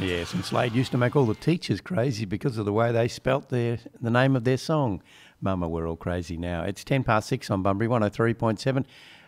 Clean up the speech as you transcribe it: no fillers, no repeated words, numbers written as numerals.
Yes, and Slade used to make all the teachers crazy because of the way they spelt the name of their song. Mama, we're all crazy now. It's 6:10 on Bunbury 103.7.